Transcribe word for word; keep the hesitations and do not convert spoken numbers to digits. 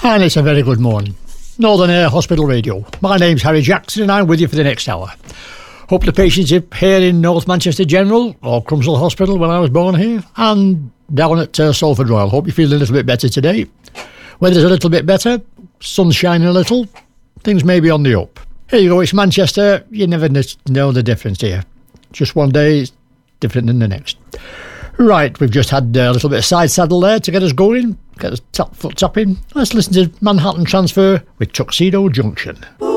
And it's a very good morning. Northern Air Hospital Radio. My name's Harry Jackson and I'm with you for the next hour. Hope the patients here in North Manchester General or Crumsall Hospital when I was born here and down at uh, Salford Royal. Hope you feel a little bit better today. Weather's a little bit better, sun's shining a little, things may be on the up. Here you go, it's Manchester, you never know the difference here. Just one day is different than the next. Right, we've just had a little bit of side saddle there to get us going, get us top, foot tapping. Let's listen to Manhattan Transfer with Tuxedo Junction.